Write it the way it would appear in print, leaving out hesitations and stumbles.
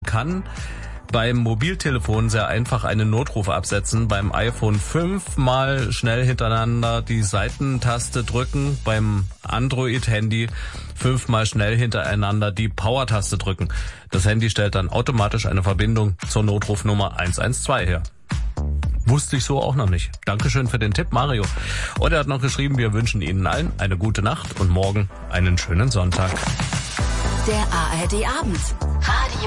kann beim Mobiltelefon sehr einfach einen Notruf absetzen. Beim iPhone 5 mal schnell hintereinander die Seitentaste drücken. Beim Android-Handy 5 mal schnell hintereinander die Power-Taste drücken. Das Handy stellt dann automatisch eine Verbindung zur Notrufnummer 112 her. Wusste ich so auch noch nicht. Dankeschön für den Tipp, Mario. Und er hat noch geschrieben, wir wünschen Ihnen allen eine gute Nacht und morgen einen schönen Sonntag. Der ARD Abend. Radio